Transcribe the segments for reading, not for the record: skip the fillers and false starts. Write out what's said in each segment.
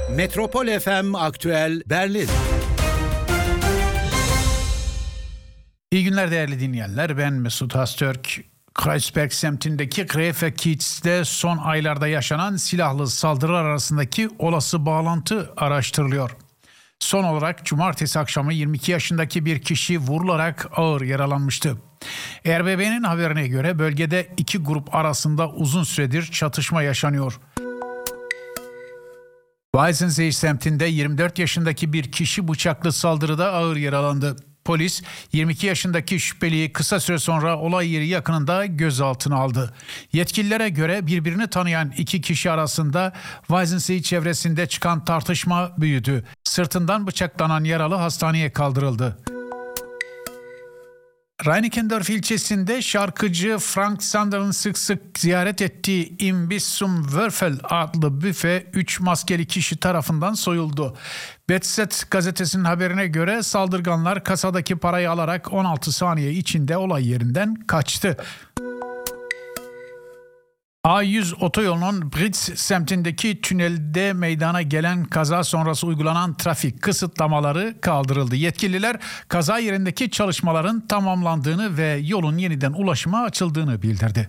Metropol FM Aktüel Berlin. İyi günler değerli dinleyenler. Ben Mesut Öztürk. Kreuzberg semtindeki Krefeld-Kiez'de son aylarda yaşanan silahlı saldırılar arasındaki olası bağlantı araştırılıyor. Son olarak cumartesi akşamı 22 yaşındaki bir kişi vurularak ağır yaralanmıştı. RBB'nin haberine göre bölgede iki grup arasında uzun süredir çatışma yaşanıyor. Weissensee semtinde 24 yaşındaki bir kişi bıçaklı saldırıda ağır yaralandı. Polis 22 yaşındaki şüpheliyi kısa süre sonra olay yeri yakınında gözaltına aldı. Yetkililere göre birbirini tanıyan iki kişi arasında Weissensee çevresinde çıkan tartışma büyüdü. Sırtından bıçaklanan yaralı hastaneye kaldırıldı. Reinickendorf ilçesinde şarkıcı Frank Sander'ın sık sık ziyaret ettiği Imbiss zum Würfel adlı büfe 3 maskeli kişi tarafından soyuldu. Betzet gazetesinin haberine göre saldırganlar kasadaki parayı alarak 16 saniye içinde olay yerinden kaçtı. A100 otoyolunun Britz semtindeki tünelde meydana gelen kaza sonrası uygulanan trafik kısıtlamaları kaldırıldı. Yetkililer kaza yerindeki çalışmaların tamamlandığını ve yolun yeniden ulaşıma açıldığını bildirdi.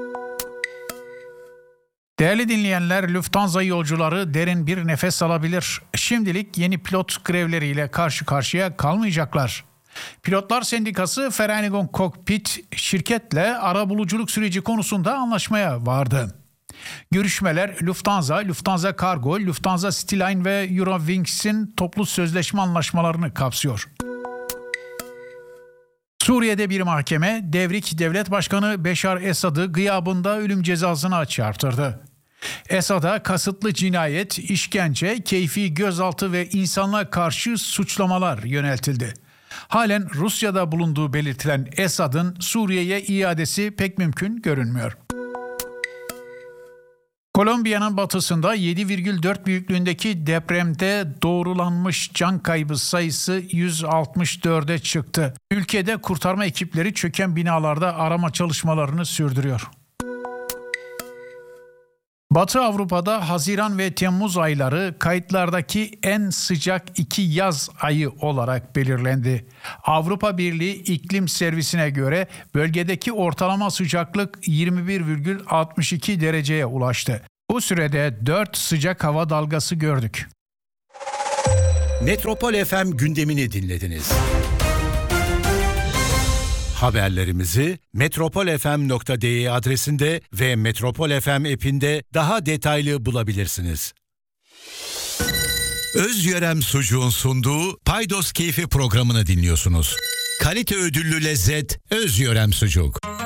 Değerli dinleyenler, Lufthansa yolcuları derin bir nefes alabilir. Şimdilik yeni pilot grevleriyle karşı karşıya kalmayacaklar. Pilotlar Sendikası Vereinigung Cockpit şirketle arabuluculuk süreci konusunda anlaşmaya vardı. Görüşmeler Lufthansa Cargo, Lufthansa CityLine ve Eurowings toplu sözleşme anlaşmalarını kapsıyor. Suriye'de bir mahkeme devrik devlet başkanı Beşar Esad'ı gıyabında ölüm cezasına çarptırdı. Esad'a kasıtlı cinayet, işkence, keyfi gözaltı ve insanlığa karşı suçlamalar yöneltildi. Halen Rusya'da bulunduğu belirtilen Esad'ın Suriye'ye iadesi pek mümkün görünmüyor. Kolombiya'nın batısında 7,4 büyüklüğündeki depremde doğrulanmış can kaybı sayısı 164'e çıktı. Ülkede kurtarma ekipleri çöken binalarda arama çalışmalarını sürdürüyor. Batı Avrupa'da Haziran ve Temmuz ayları kayıtlardaki en sıcak 2 yaz ayı olarak belirlendi. Avrupa Birliği İklim Servisi'ne göre bölgedeki ortalama sıcaklık 21,62 dereceye ulaştı. Bu sürede 4 sıcak hava dalgası gördük. Metropol FM gündemini dinlediniz. Haberlerimizi metropolfm.de adresinde ve Metropol FM app'inde daha detaylı bulabilirsiniz. Özyörem Sucuğun sunduğu Paydos Keyfi programını dinliyorsunuz. Kalite ödüllü lezzet Özyörem Sucuk.